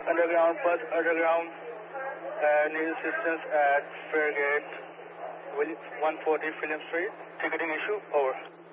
Underground, bus underground. Need assistance at Fairgate, 140 Phillip Street. Ticketing issue, over.